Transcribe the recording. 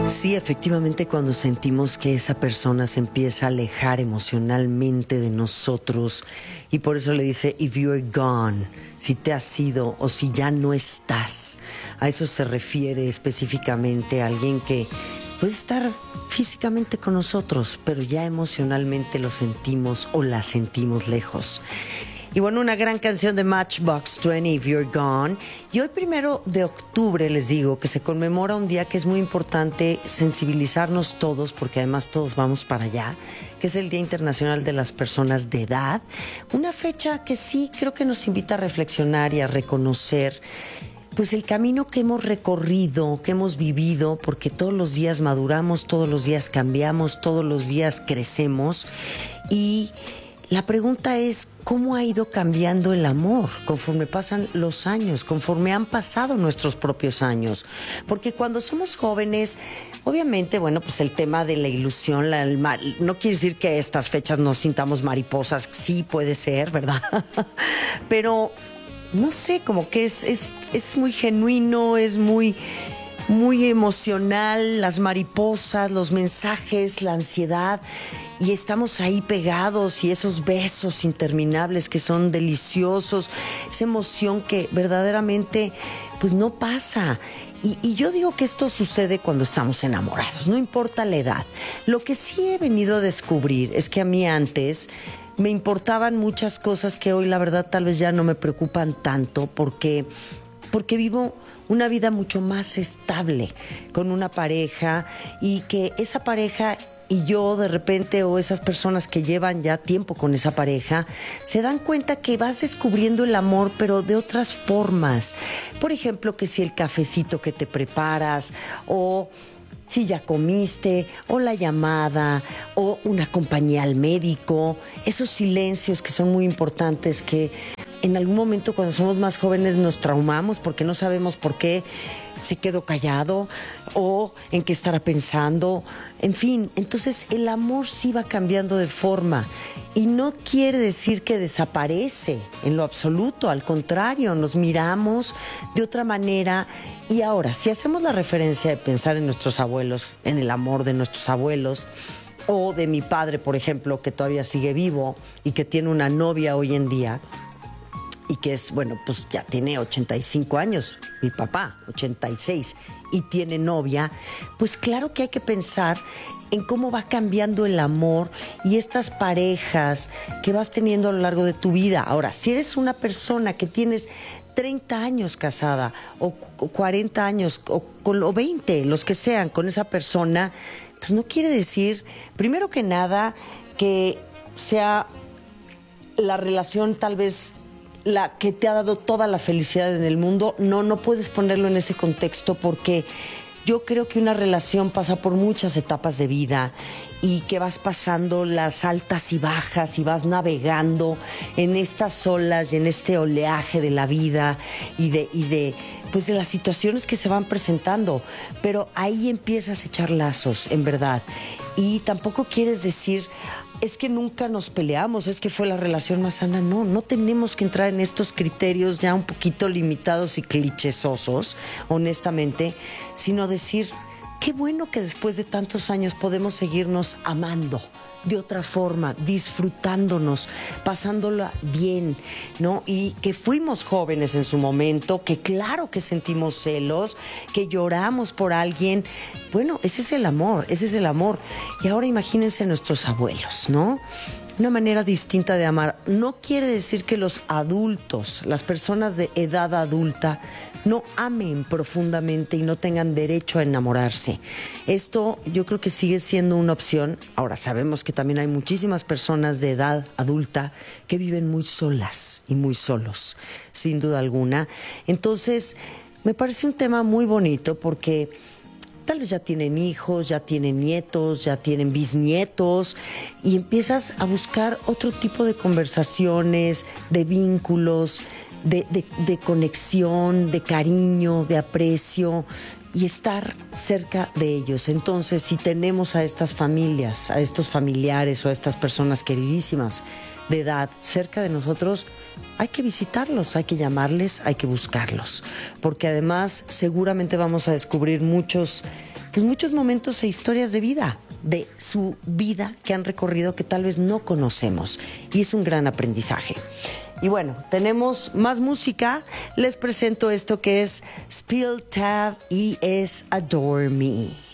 Sí, efectivamente, cuando sentimos que esa persona se empieza a alejar emocionalmente de nosotros, y por eso le dice, if you're gone, si te has ido o si ya no estás. A eso se refiere específicamente a alguien que puede estar físicamente con nosotros, pero ya emocionalmente lo sentimos o la sentimos lejos. Y bueno, una gran canción de Matchbox 20, If You're Gone. Y hoy 1 de octubre les digo que se conmemora un día que es muy importante sensibilizarnos todos, porque además todos vamos para allá, que es el Día Internacional de las Personas de Edad. Una fecha que sí creo que nos invita a reflexionar y a reconocer pues el camino que hemos recorrido, que hemos vivido, porque todos los días maduramos, todos los días cambiamos, todos los días crecemos. Y la pregunta es, ¿cómo ha ido cambiando el amor conforme pasan los años, conforme han pasado nuestros propios años? Porque cuando somos jóvenes, obviamente, bueno, pues el tema de la ilusión, no quiere decir que a estas fechas nos sintamos mariposas, sí puede ser, ¿verdad? Pero, no sé, como que es muy genuino, es muy emocional, las mariposas, los mensajes, la ansiedad, y estamos ahí pegados, y esos besos interminables que son deliciosos, esa emoción que verdaderamente pues no pasa. Y yo digo que esto sucede cuando estamos enamorados, no importa la edad. Lo que sí he venido a descubrir es que a mí antes me importaban muchas cosas que hoy la verdad tal vez ya no me preocupan tanto, porque vivo una vida mucho más estable con una pareja, y que esa pareja y yo de repente, o esas personas que llevan ya tiempo con esa pareja, se dan cuenta que vas descubriendo el amor, pero de otras formas. Por ejemplo, que si el cafecito que te preparas, o si ya comiste, o la llamada, o una compañía al médico, esos silencios que son muy importantes, que en algún momento cuando somos más jóvenes nos traumamos porque no sabemos por qué se quedó callado o en qué estará pensando. En fin, entonces el amor sí va cambiando de forma, y no quiere decir que desaparece en lo absoluto, al contrario, nos miramos de otra manera. Y ahora, si hacemos la referencia de pensar en nuestros abuelos, en el amor de nuestros abuelos, o de mi padre, por ejemplo, que todavía sigue vivo y que tiene una novia hoy en día, y que es, bueno, pues ya tiene 85 años, mi papá, 86, y tiene novia, pues claro que hay que pensar en cómo va cambiando el amor y estas parejas que vas teniendo a lo largo de tu vida. Ahora, si eres una persona que tienes 30 años casada, o 40 años, o 20, los que sean, con esa persona, pues no quiere decir, primero que nada, que sea la relación tal vez la que te ha dado toda la felicidad en el mundo. No puedes ponerlo en ese contexto, porque yo creo que una relación pasa por muchas etapas de vida, y que vas pasando las altas y bajas, y vas navegando en estas olas y en este oleaje de la vida, y de las situaciones que se van presentando. Pero ahí empiezas a echar lazos, en verdad. Y tampoco quieres decir, es que nunca nos peleamos, es que fue la relación más sana. No tenemos que entrar en estos criterios ya un poquito limitados y clichésosos, honestamente, sino decir, qué bueno que después de tantos años podemos seguirnos amando de otra forma, disfrutándonos, pasándola bien, ¿no? Y que fuimos jóvenes en su momento, que claro que sentimos celos, que lloramos por alguien. Bueno, ese es el amor, ese es el amor. Y ahora imagínense nuestros abuelos, ¿no? Una manera distinta de amar. No quiere decir que los adultos, las personas de edad adulta, no amen profundamente y no tengan derecho a enamorarse. Esto yo creo que sigue siendo una opción. Ahora, sabemos que también hay muchísimas personas de edad adulta que viven muy solas y muy solos, sin duda alguna. Entonces, me parece un tema muy bonito, porque tal vez ya tienen hijos, ya tienen nietos, ya tienen bisnietos, y empiezas a buscar otro tipo de conversaciones, de vínculos, de conexión, de cariño, de aprecio, y estar cerca de ellos. Entonces, si tenemos a estas familias, a estos familiares o a estas personas queridísimas de edad cerca de nosotros, hay que visitarlos, hay que llamarles, hay que buscarlos, porque además seguramente vamos a descubrir muchos pues muchos momentos e historias de vida, de su vida que han recorrido que tal vez no conocemos. Y es un gran aprendizaje. Y bueno, tenemos más música. Les presento esto que es Spill Tab y es Adore Me.